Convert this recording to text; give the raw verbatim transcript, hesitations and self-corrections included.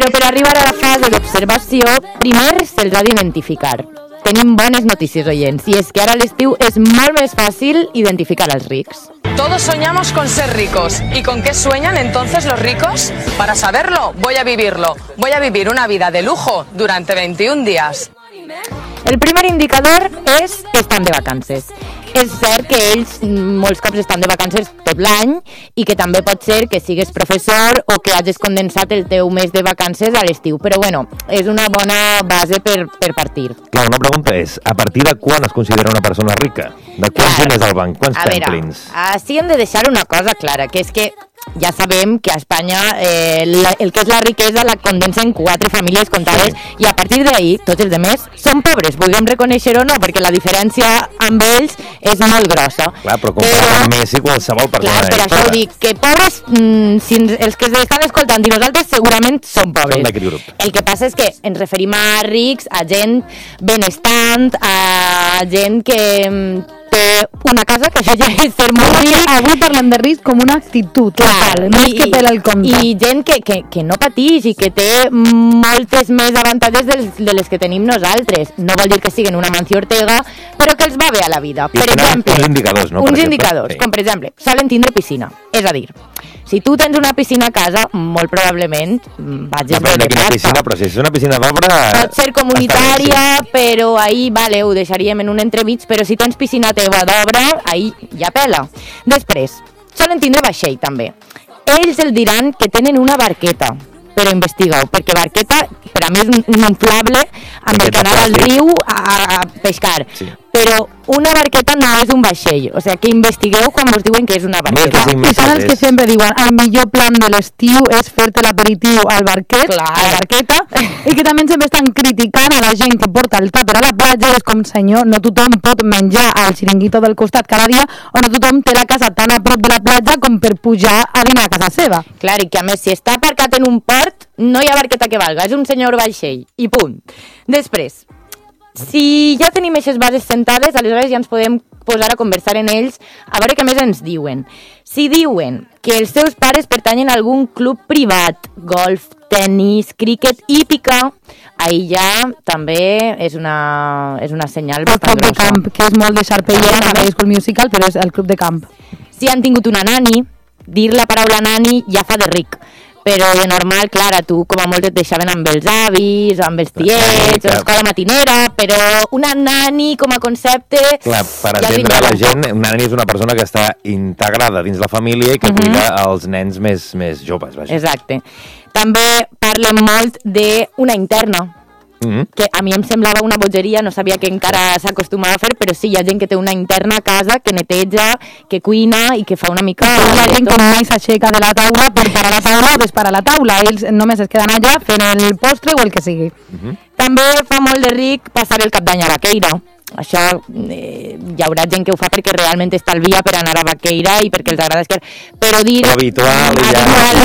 Però per arribar a la fase d'observació, primer se'ls ha d'identificar. Tenim bones notícies, oients, i és que ara a l'estiu és molt més fàcil identificar els rics. Todos soñamos con ser ricos. ¿Y con qué sueñan entonces los ricos? Para saberlo, voy a vivirlo. Voy a vivir una vida de lujo durante veintiún días. El primer indicador és que estan de vacances. És cert que ells molts cops estan de vacances tot l'any i que també pot ser que sigues professor o que hagis condensat el teu mes de vacances a l'estiu, però bueno, és una bona base per, per partir. Clar, una pregunta és, a partir de quan es considera una persona rica? De quants diners al banc? Quants templins? A veure, així hem de deixar una cosa clara, que és que ja sabem que a Espanya eh, la, el que és la riquesa la condensen quatre famílies comptades, sí. I a partir d'ahí tots els demés són pobres, vulguem reconèixer o no, perquè la diferència amb ells és molt grossa. Clar, però comparat amb Messi qualsevol persona. Clar, per això ho dic, que pobres, mm, si els que estan escoltant i nosaltres segurament són pobres. Són d'aquest grup. El que passa és que ens referim a rics, a gent benestant, a gent que té una casa, que això ja és ser molt ric. Avui parlem de risc com una actitud, total, no és que pela el compte. I gent que, que, que no patix i que té moltes més avantatges de, de les que tenim nosaltres. No vol dir que siguin una Mancio Ortega, però que els va bé a la vida. I per exemple, uns indicadors, no? Uns per indicadors, sí. Com per exemple, solen tindre piscina. És a dir, si tu tens una piscina a casa, molt probablement vaig a veure de quina piscina, però si és una piscina d'obra... Pot ser comunitària, però ahí, vale, ho deixaríem en un entremig, però si tens piscina teva d'obra, ahí ja pela. Després, solen tindre vaixell, també. Ells el diran que tenen una barqueta, però investigueu, perquè barqueta per a mi és un inflable amb el que anar al riu a, a pescar, sí. Però una barqueta no és un vaixell, o sigui que investigueu quan us diuen que és una barqueta. I són els que sempre diuen el millor plan de l'estiu és fer-te l'aperitiu al barquet, clar, a la barqueta, i que també sempre estan criticant a la gent que porta el tàper a la platja. És com, senyor, no tothom pot menjar al xiringuito del costat cada dia, o no tothom té la casa tan a prop de la platja com per pujar a dinar a casa seva. Clar, i que a més, si està aparcat en un port, no hi ha barqueta que valga, és un senyor vaixell, i punt. Després, si ja tenim aquestes bases sentades, aleshores ja ens podem posar a conversar en ells, a veure què més ens diuen. Si diuen que els seus pares pertanyen a algun club privat, golf, tennis, críquet, hípica, ahí ja també és una, és una senyal bastant grossa. El club de camp, que és molt de Sarpellera, a High School Musical, però és el club de camp. Si han tingut una nani, dir la paraula nani ja fa de ric. Però de normal, clar, a tu com a molt et deixaven amb els avis, amb els tiets, a l'escola matinera, però una nani com a concepte... Clar, per entendre la gent, una nani és una persona que està integrada dins la família i que uh-huh. cuida els nens més, més joves. Vaja. Exacte. També parlem molt d'una interna, mm-hmm. que a mi em semblava una bogeria, no sabia que encara s'acostumava a fer, però sí, hi ha gent que té una interna a casa, que neteja, que cuina i que fa una mica... Hi ha gent que mai s'aixeca de la taula per parar la taula o desparar la taula, ells només es queden allà fent el postre o el que sigui. Mm-hmm. També fa molt de ric passar el cap d'any a Vaqueira. Això eh, hi haurà gent que ho fa perquè realment estalvia per anar a Vaqueira i perquè els agrada esquer, però dir però habitual, ja.